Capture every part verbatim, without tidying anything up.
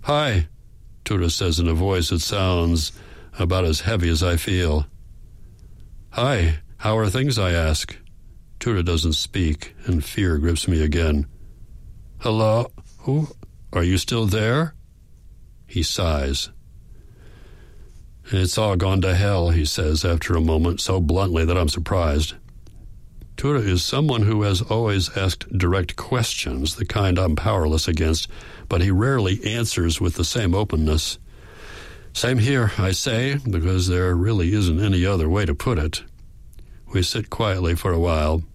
"Hi," Tura says in a voice that sounds about as heavy as I feel. "Hi, how are things?" I ask. Tura doesn't speak, and fear grips me again. "Hello? Who? Are you still there?" He sighs. "It's all gone to hell," he says after a moment, so bluntly that I'm surprised. Tura is someone who has always asked direct questions, the kind I'm powerless against, but he rarely answers with the same openness. "Same here," I say, because there really isn't any other way to put it. We sit quietly for a while.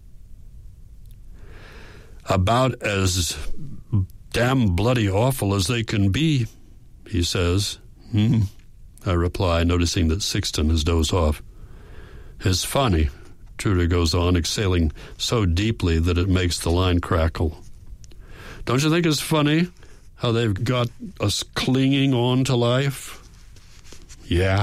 "About as damn bloody awful as they can be," he says. "Hmm," I reply, noticing that Sixton has dozed off. "It's funny," Tura goes on, exhaling so deeply that it makes the line crackle. "Don't you think it's funny how they've got us clinging on to life?" "Yeah."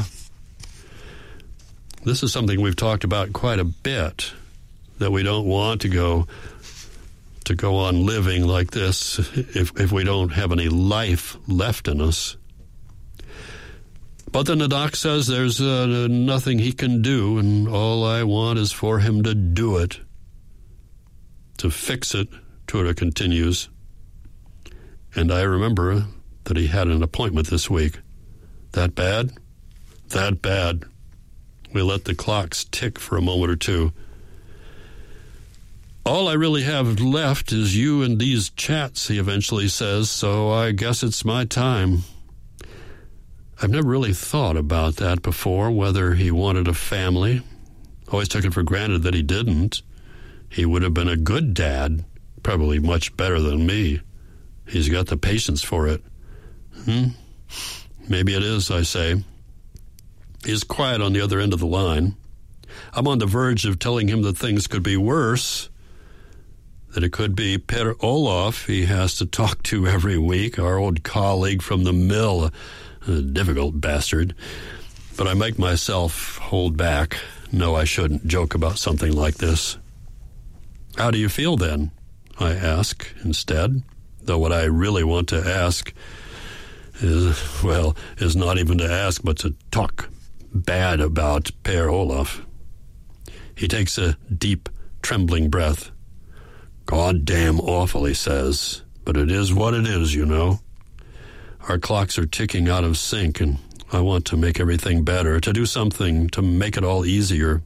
This is something we've talked about quite a bit, that we don't want to go to go on living like this if, if we don't have any life left in us. But then the doc says there's uh, nothing he can do, and all I want is for him to do it. To fix it, Tura continues. And I remember that he had an appointment this week. That bad? That bad. We let the clocks tick for a moment or two. "All I really have left is you and these chats," he eventually says, "so I guess it's my time." I've never really thought about that before, whether he wanted a family. Always took it for granted that he didn't. He would have been a good dad, probably much better than me. He's got the patience for it. Hmm, maybe it is, I say. He's quiet on the other end of the line. I'm on the verge of telling him that things could be worse, that it could be Per Olaf he has to talk to every week, our old colleague from the mill, a difficult bastard. But I make myself hold back. No, I shouldn't joke about something like this. "How do you feel then?" I ask instead, though what I really want to ask is, well, is not even to ask, but to talk bad about Per Olaf. He takes a deep, trembling breath. "God damn awful," he says, "but it is what it is, you know. Our clocks are ticking out of sync, and I want to make everything better, to do something to make it all easier.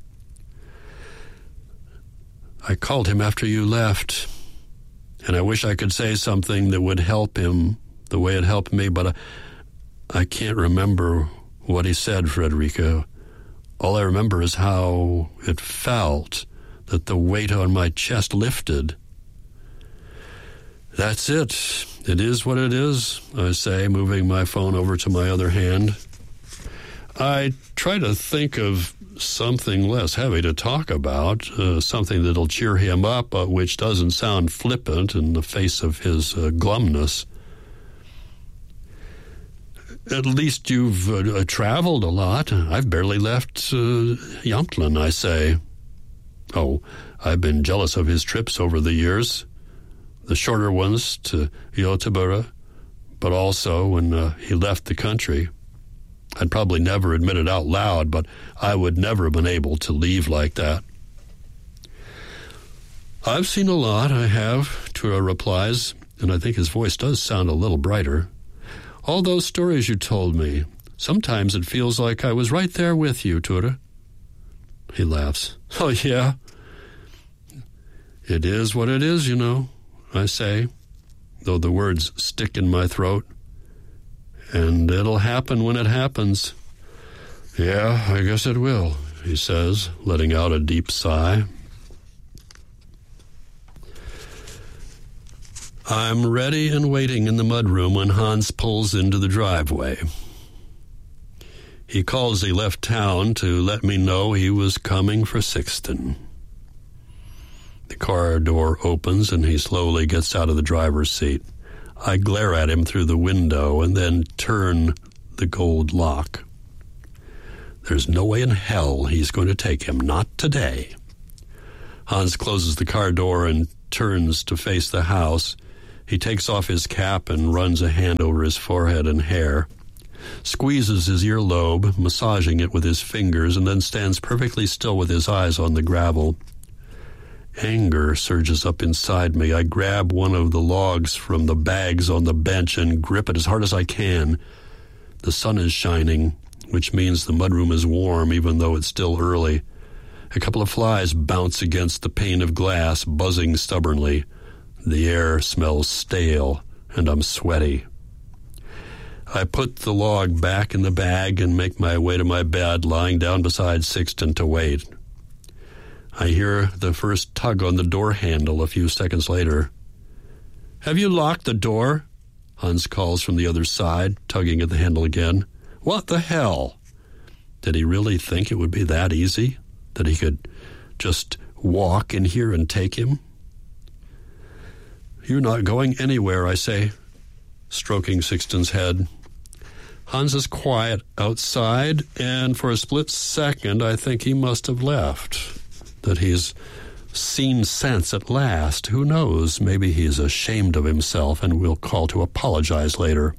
I called him after you left, and I wish I could say something that would help him the way it helped me, but I, I can't remember what he said, Frederica. All I remember is how it felt, that the weight on my chest lifted." "That's it. It is what it is," I say, moving my phone over to my other hand. I try to think of something less heavy to talk about, uh, something that'll cheer him up, but which doesn't sound flippant in the face of his uh, glumness. "At least you've uh, traveled a lot. I've barely left uh, Jämtland," I say. "Oh, I've been jealous of his trips over the years. The shorter ones to Göteborg, but also when uh, he left the country. I'd probably never admit it out loud, but I would never have been able to leave like that." "I've seen a lot, I have," Tura replies, and I think his voice does sound a little brighter. "All those stories you told me, sometimes it feels like I was right there with you, Tura." He laughs. "Oh, yeah? It is what it is, you know," I say, though the words stick in my throat. "And it'll happen when it happens." "Yeah, I guess it will," he says, letting out a deep sigh. I'm ready and waiting in the mudroom when Hans pulls into the driveway. He calls he left town to let me know he was coming for Sixton. The car door opens and he slowly gets out of the driver's seat. I glare at him through the window and then turn the gold lock. There's no way in hell he's going to take him, not today. Hans closes the car door and turns to face the house. He takes off his cap and runs a hand over his forehead and hair, squeezes his earlobe, massaging it with his fingers, and then stands perfectly still with his eyes on the gravel. Anger surges up inside me. I grab one of the logs from the bags on the bench and grip it as hard as I can. The sun is shining, which means the mudroom is warm, even though it's still early. A couple of flies bounce against the pane of glass, buzzing stubbornly. The air smells stale, and I'm sweaty. I put the log back in the bag and make my way to my bed, lying down beside Sixten to wait. I hear the first tug on the door handle a few seconds later. "Have you locked the door?" Hans calls from the other side, tugging at the handle again. "What the hell?" Did he really think it would be that easy? That he could just walk in here and take him? "You're not going anywhere," I say, stroking Sixten's head. Hans is quiet outside, and for a split second I think he must have left. That he's seen sense at last. Who knows? Maybe he's ashamed of himself and will call to apologize later.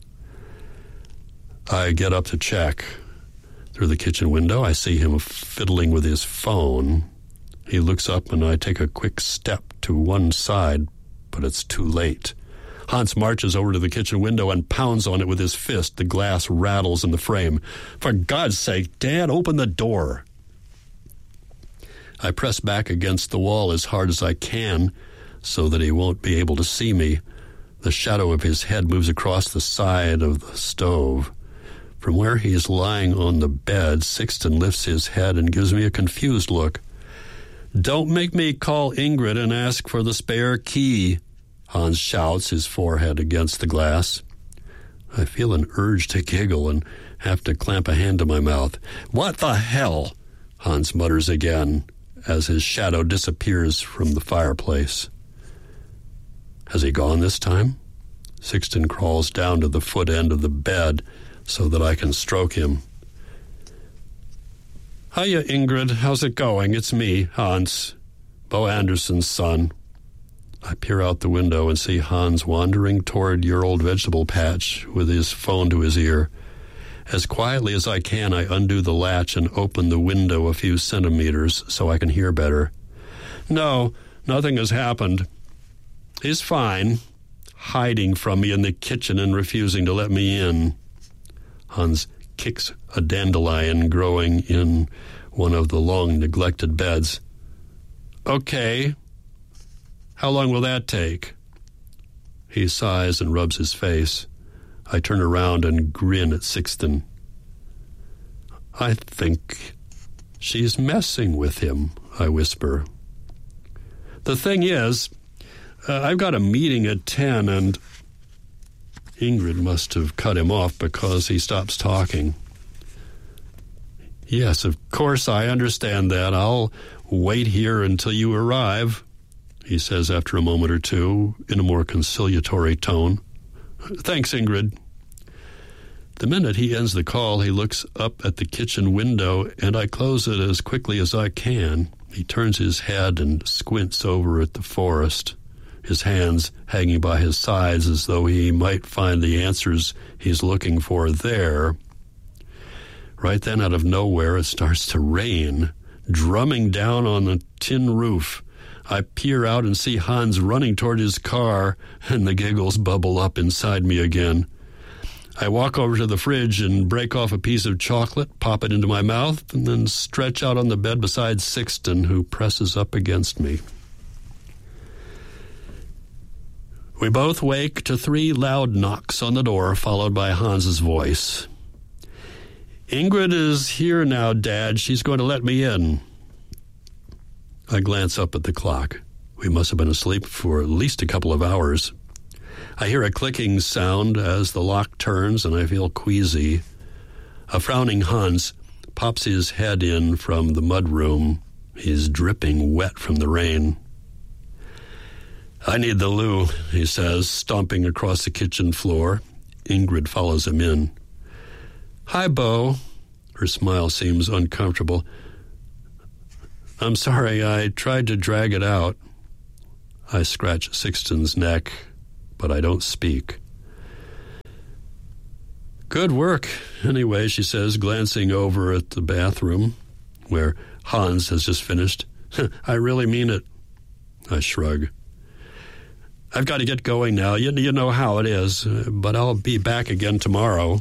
I get up to check. Through the kitchen window, I see him fiddling with his phone. He looks up and I take a quick step to one side, but it's too late. Hans marches over to the kitchen window and pounds on it with his fist. The glass rattles in the frame. "For God's sake, Dad, open the door!" I press back against the wall as hard as I can so that he won't be able to see me. The shadow of his head moves across the side of the stove. From where he is lying on the bed, Sixten lifts his head and gives me a confused look. "Don't make me call Ingrid and ask for the spare key," Hans shouts, his forehead against the glass. I feel an urge to giggle and have to clamp a hand to my mouth. "What the hell?" Hans mutters again as his shadow disappears from the fireplace. Has he gone this time? Sixten crawls down to the foot end of the bed so that I can stroke him. "Hiya, Ingrid. How's it going? It's me, Hans, Bo Anderson's son." I peer out the window and see Hans wandering toward your old vegetable patch with his phone to his ear. As quietly as I can, I undo the latch and open the window a few centimeters so I can hear better. "No, nothing has happened. He's fine, hiding from me in the kitchen and refusing to let me in." Hans kicks a dandelion growing in one of the long-neglected beds. "Okay. How long will that take?" He sighs and rubs his face. I turn around and grin at Sixten. "I think she's messing with him," I whisper. "The thing is, uh, I've got a meeting at ten and..." Ingrid must have cut him off because he stops talking. "Yes, of course, I understand that. I'll wait here until you arrive," he says after a moment or two in a more conciliatory tone. "Thanks, Ingrid." The minute he ends the call, he looks up at the kitchen window, and I close it as quickly as I can. He turns his head and squints over at the forest, his hands hanging by his sides as though he might find the answers he's looking for there. Right then, out of nowhere, it starts to rain, drumming down on the tin roof. I peer out and see Hans running toward his car, and the giggles bubble up inside me again. I walk over to the fridge and break off a piece of chocolate, pop it into my mouth, and then stretch out on the bed beside Sixten, who presses up against me. We both wake to three loud knocks on the door, followed by Hans's voice. "Ingrid is here now, Dad. She's going to let me in." I glance up at the clock. We must have been asleep for at least a couple of hours. I hear a clicking sound as the lock turns, and I feel queasy. A frowning Hans pops his head in from the mudroom. He's dripping wet from the rain. "I need the loo," he says, stomping across the kitchen floor. Ingrid follows him in. "Hi, Bo." Her smile seems uncomfortable. "I'm sorry, I tried to drag it out." I scratch Sixten's neck. but I don't speak. Good work, anyway, she says, glancing over at the bathroom where Hans has just finished. I really mean it. I shrug. I've got to get going now. You, you know how it is, but I'll be back again tomorrow.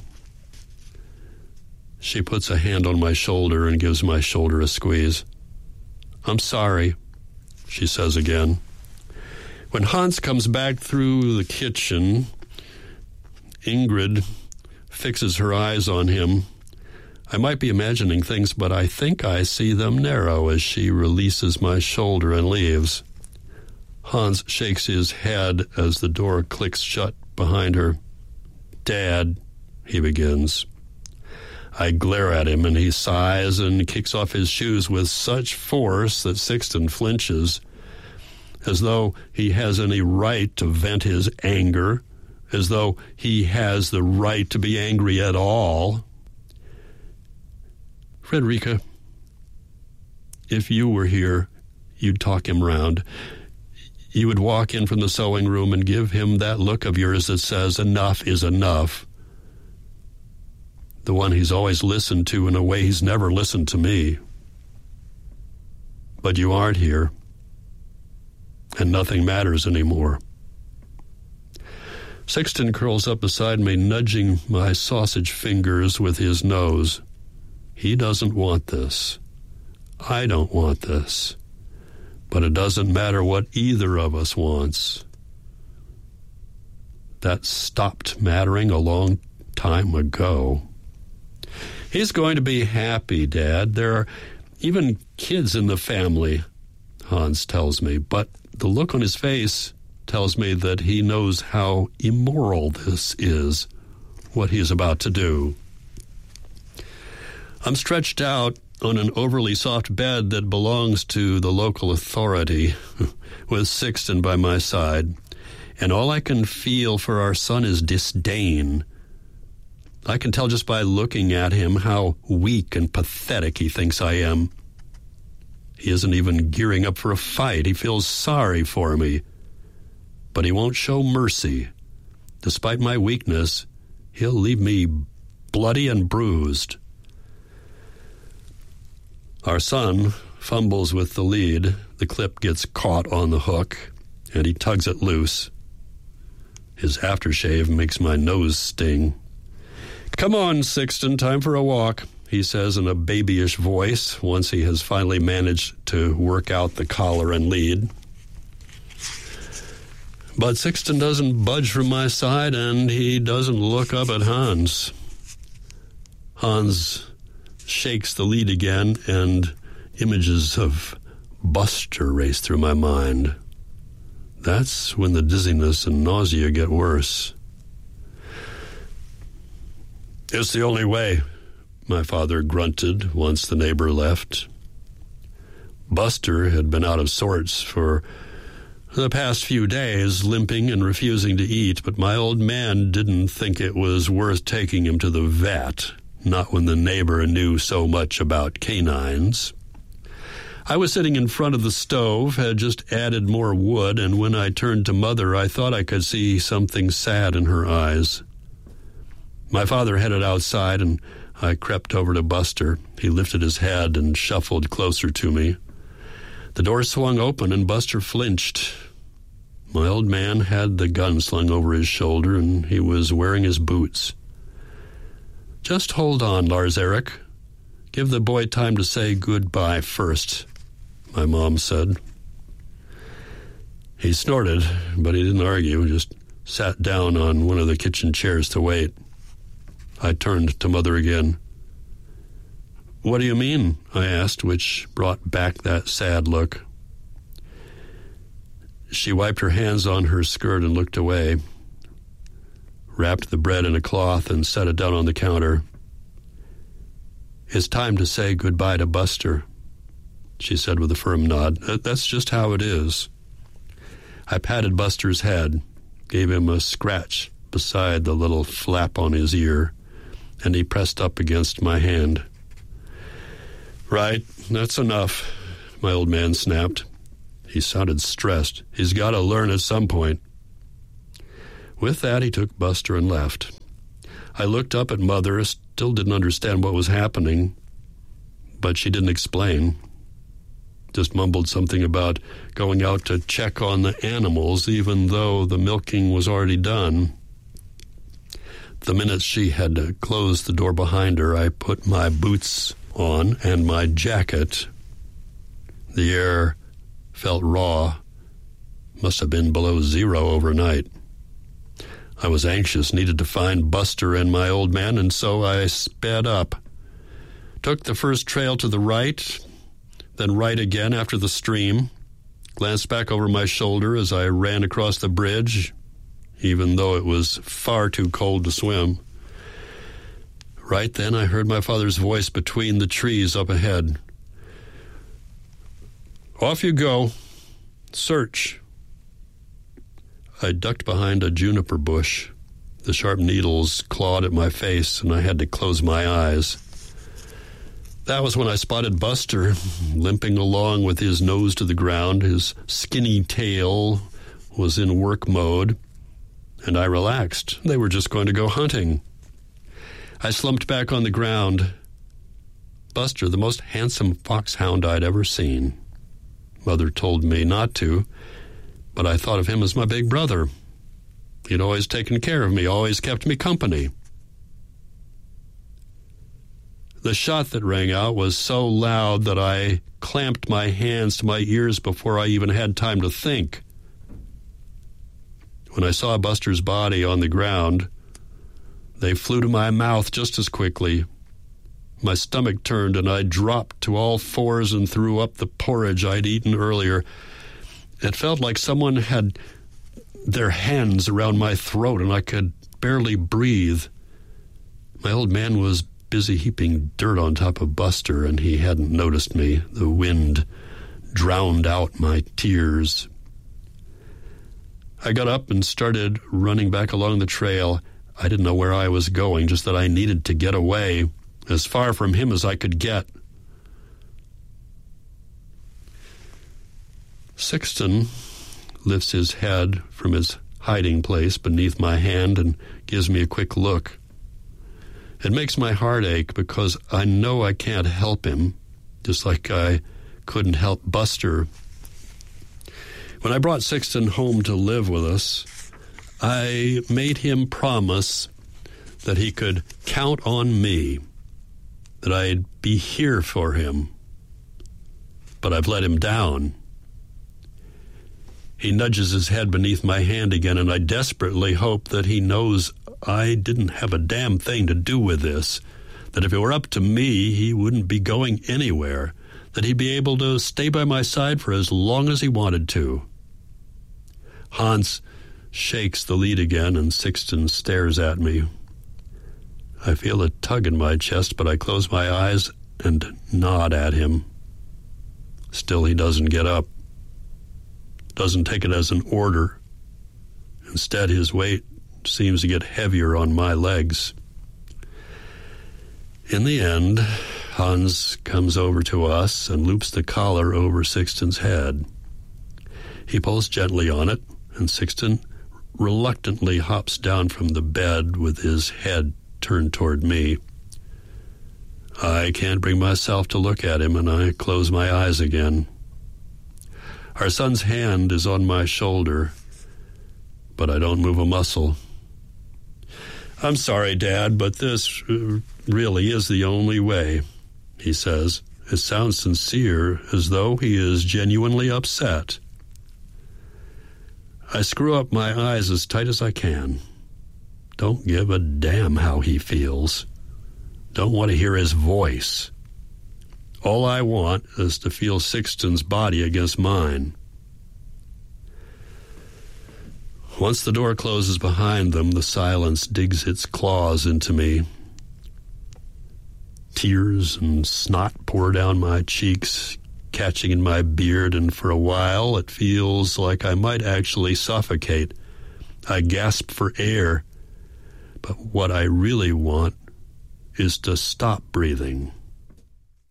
She puts a hand on my shoulder and gives my shoulder a squeeze. I'm sorry, she says again. When Hans comes back through the kitchen, Ingrid fixes her eyes on him. I might be imagining things, but I think I see them narrow as she releases my shoulder and leaves. Hans shakes his head as the door clicks shut behind her. Dad, he begins. I glare at him, and he sighs and kicks off his shoes with such force that Sixten flinches, as though he has any right to vent his anger, as though he has the right to be angry at all. Frederica, if you were here, you'd talk him round. You would walk in from the sewing room and give him that look of yours that says, enough is enough. The one he's always listened to in a way he's never listened to me. But you aren't here, and nothing matters anymore. Sixten curls up beside me, nudging my sausage fingers with his nose. He doesn't want this. I don't want this. But it doesn't matter what either of us wants. That stopped mattering a long time ago. He's going to be happy, Dad. There are even kids in the family, Hans tells me, but the look on his face tells me that he knows how immoral this is, what he is about to do. I'm stretched out on an overly soft bed that belongs to the local authority, with Sixten by my side, and all I can feel for our son is disdain. I can tell just by looking at him how weak and pathetic he thinks I am. He isn't even gearing up for a fight. He feels sorry for me, but he won't show mercy. Despite my weakness, he'll leave me bloody and bruised. Our son fumbles with the lead. The clip gets caught on the hook, and he tugs it loose. His aftershave makes my nose sting. Come on, Sixten, time for a walk, he says in a babyish voice once he has finally managed to work out the collar and lead. But Sixten doesn't budge from my side, and he doesn't look up at Hans. Hans shakes the lead again, and images of Buster race through my mind. That's when the dizziness and nausea get worse. It's the only way, my father grunted once the neighbor left. Buster had been out of sorts for the past few days, limping and refusing to eat, but my old man didn't think it was worth taking him to the vet, not when the neighbor knew so much about canines. I was sitting in front of the stove, had just added more wood, and when I turned to Mother, I thought I could see something sad in her eyes. My father headed outside, and I crept over to Buster. He lifted his head and shuffled closer to me. The door swung open, and Buster flinched. My old man had the gun slung over his shoulder, and he was wearing his boots. Just hold on, Lars-Erik. Give the boy time to say goodbye first, my mom said. He snorted, but he didn't argue, just sat down on one of the kitchen chairs to wait. I turned to Mother again. What do you mean? I asked, which brought back that sad look. She wiped her hands on her skirt and looked away, wrapped the bread in a cloth and set it down on the counter. It's time to say goodbye to Buster, she said with a firm nod. That's just how it is. I patted Buster's head, gave him a scratch beside the little flap on his ear, and he pressed up against my hand. Right, that's enough, my old man snapped. He sounded stressed. He's got to learn at some point. With that, he took Buster and left. I looked up at Mother, still didn't understand what was happening, but she didn't explain. Just mumbled something about going out to check on the animals, even though the milking was already done. The minute she had closed the door behind her, I put my boots on and my jacket. The air felt raw. Must have been below zero overnight. I was anxious, needed to find Buster and my old man, and so I sped up. Took the first trail to the right, then right again after the stream. Glanced back over my shoulder as I ran across the bridge, even though it was far too cold to swim. Right then I heard my father's voice between the trees up ahead. "Off you go. Search." I ducked behind a juniper bush. The sharp needles clawed at my face, and I had to close my eyes. That was when I spotted Buster, limping along with his nose to the ground. His skinny tail was in work mode, and I relaxed. They were just going to go hunting. I slumped back on the ground. Buster, the most handsome foxhound I'd ever seen. Mother told me not to, but I thought of him as my big brother. He'd always taken care of me, always kept me company. The shot that rang out was so loud that I clamped my hands to my ears before I even had time to think. When I saw Buster's body on the ground, they flew to my mouth just as quickly. My stomach turned and I dropped to all fours and threw up the porridge I'd eaten earlier. It felt like someone had their hands around my throat and I could barely breathe. My old man was busy heaping dirt on top of Buster, and he hadn't noticed me. The wind drowned out my tears. I got up and started running back along the trail. I didn't know where I was going, just that I needed to get away, as far from him as I could get. Sixton lifts his head from his hiding place beneath my hand and gives me a quick look. It makes my heart ache because I know I can't help him, just like I couldn't help Buster. When I brought Sixton home to live with us, I made him promise that he could count on me, that I'd be here for him. But I've let him down. He nudges his head beneath my hand again, and I desperately hope that he knows I didn't have a damn thing to do with this, that if it were up to me, he wouldn't be going anywhere, that he'd be able to stay by my side for as long as he wanted to. Hans shakes the lead again, and Sixton stares at me. I feel a tug in my chest, but I close my eyes and nod at him. Still, he doesn't get up. Doesn't take it as an order. Instead, his weight seems to get heavier on my legs. In the end, Hans comes over to us and loops the collar over Sixton's head. He pulls gently on it, and Sixton reluctantly hops down from the bed with his head turned toward me. I can't bring myself to look at him, and I close my eyes again. Our son's hand is on my shoulder, but I don't move a muscle. "I'm sorry, Dad, but this really is the only way," he says. It sounds sincere, as though he is genuinely upset. I screw up my eyes as tight as I can. Don't give a damn how he feels. Don't want to hear his voice. All I want is to feel Sixton's body against mine. Once the door closes behind them, the silence digs its claws into me. Tears and snot pour down my cheeks, catching in my beard, and for a while it feels like I might actually suffocate. I gasp for air, but what I really want is to stop breathing.